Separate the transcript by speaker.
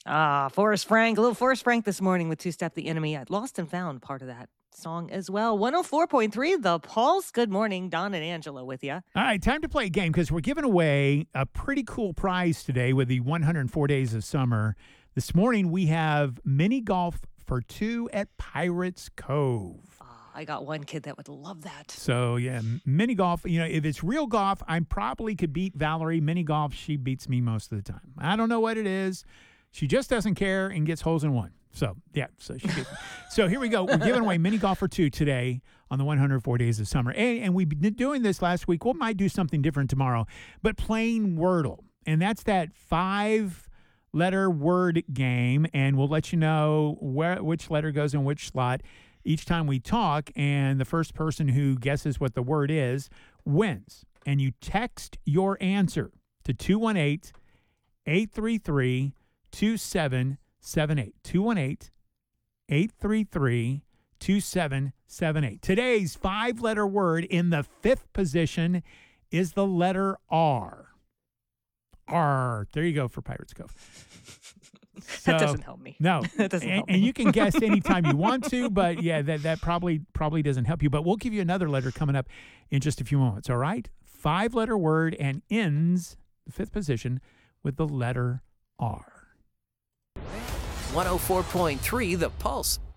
Speaker 1: Forrest Frank, a little Forrest Frank this morning with Two Step the Enemy. I lost and found part of that song as well. 104.3 The Pulse. Good morning. Don and Angela with you.
Speaker 2: All right, time to play a game because we're giving away a pretty cool prize today with the 104 Days of Summer. This morning we have mini golf for two at Pirates Cove.
Speaker 1: I got one kid that would love that.
Speaker 2: So, yeah, mini golf. You know, if it's real golf, I probably could beat Valerie. Mini golf, she beats me most of the time. I don't know what it is. She just doesn't care and gets holes in one. So, yeah, so she beats me. So here we go. We're giving away mini golf for two today on the 104 Days of Summer. And we've been doing this last week. We might do something different tomorrow, but playing Wordle. And that's that 5-letter word game. And we'll let you know which letter goes in which slot each time we talk, and the first person who guesses what the word is wins. And you text your answer to 218-833-2778. 218-833-2778. Today's 5-letter word in the 5th position is the letter R. R. There you go for Pirates Cove.
Speaker 1: That doesn't help me.
Speaker 2: No.
Speaker 1: That doesn't help me.
Speaker 2: And you can guess anytime you want to, but yeah, that probably doesn't help you. But we'll give you another letter coming up in just a few moments, all right? 5-letter word and ends the 5th position with the letter R.
Speaker 3: 104.3 The Pulse.